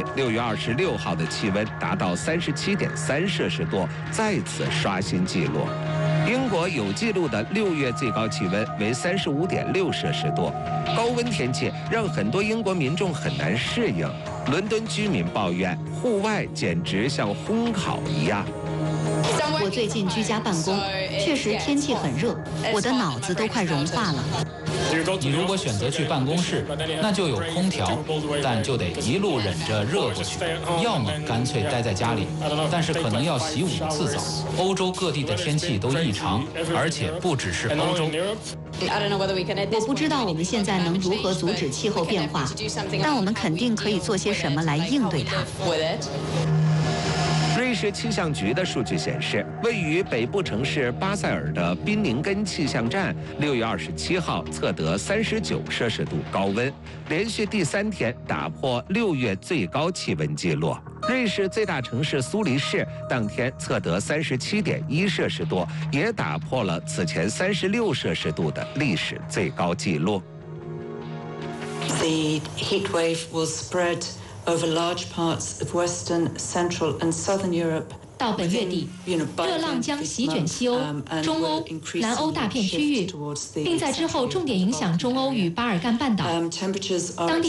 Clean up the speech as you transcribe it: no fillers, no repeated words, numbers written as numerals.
起，6月26号的气温达到37.3摄氏度，再次刷新纪录。英国有记录的6月最高气温为35.6摄氏度，高温天气让很多英国民众很难适应。伦敦居民抱怨，户外简直像烘烤一样。 我最近居家办公，确实天气很热，我的脑子都快融化了。 你如果选择去办公室，那就有空调，但就得一路忍着热过去；要么干脆待在家里，但是可能要洗5次澡。欧洲各地的天气都异常，而且不只是欧洲。 我不知道我们现在能如何阻止气候变化，但我们肯定可以做些什么来应对它。 瑞士气象局的数据显示，位于北部城市巴塞尔的宾宁根气象站6月27号测得39摄氏度高温，连续第3天打破6月最高气温纪录。瑞士最大城市苏黎世当天测得37.1摄氏度，也打破了此前36摄氏度的历史最高纪录。 The heat wave will spread over large parts of Western, Central and Southern Europe. 到本月底，热浪将席卷西欧、中欧、南欧大片区域，并在之后重点影响中欧与巴尔干半岛。当地